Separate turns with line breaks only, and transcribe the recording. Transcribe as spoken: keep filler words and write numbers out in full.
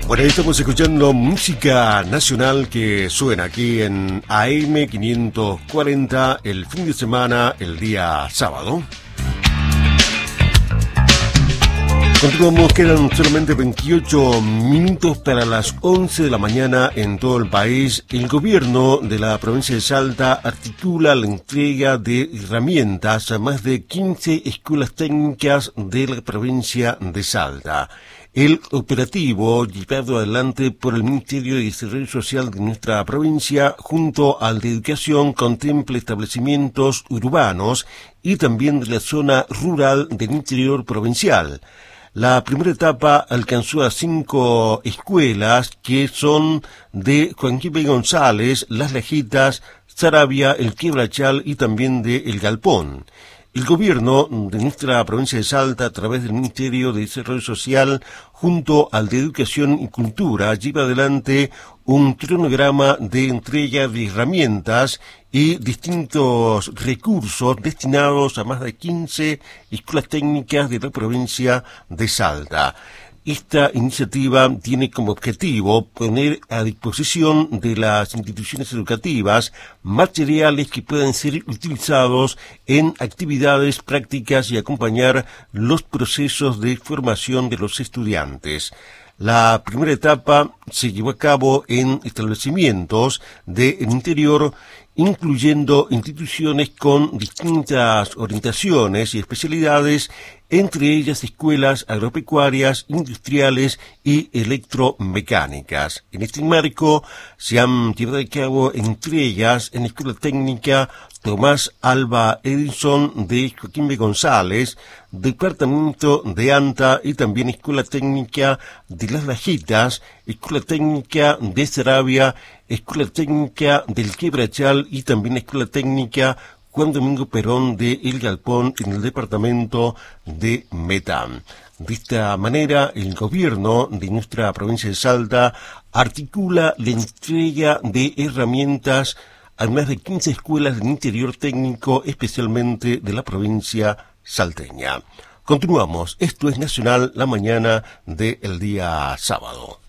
Bueno, ahí estamos escuchando música nacional que suena aquí en A M quinientos cuarenta el fin de semana, el día sábado. Continuamos, quedan solamente veintiocho minutos para las once de la mañana en todo el país. El gobierno de la provincia de Salta articula la entrega de herramientas a más de quince escuelas técnicas de la provincia de Salta. El operativo, llevado adelante por el Ministerio de Desarrollo Social de nuestra provincia, junto al de Educación, contempla establecimientos urbanos y también de la zona rural del interior provincial. La primera etapa alcanzó a cinco escuelas que son de Juan Quimby González, Las Lajitas, Saravia, El Quebrachal y también de El Galpón. El gobierno de nuestra provincia de Salta, a través del Ministerio de Desarrollo Social, junto al de Educación y Cultura, lleva adelante un cronograma de entrega de herramientas y distintos recursos destinados a más de quince escuelas técnicas de la provincia de Salta. Esta iniciativa tiene como objetivo poner a disposición de las instituciones educativas materiales que puedan ser utilizados en actividades prácticas y acompañar los procesos de formación de los estudiantes. La primera etapa se llevó a cabo en establecimientos del interior, incluyendo instituciones con distintas orientaciones y especialidades, entre ellas escuelas agropecuarias, industriales y electromecánicas. En este marco se han llevado a cabo entregas en la Escuela Técnica Tomás Alba Edison de Joaquín B. González, Departamento de Anta, y también Escuela Técnica de Las Lajitas, Escuela Técnica de Saravia, Escuela Técnica del Quebrachal y también Escuela Técnica Juan Domingo Perón de El Galpón en el departamento de Meta. De esta manera, el gobierno de nuestra provincia de Salta articula la entrega de herramientas a más de quince escuelas del interior técnico, especialmente de la provincia salteña. Continuamos, esto es Nacional, la mañana del día sábado.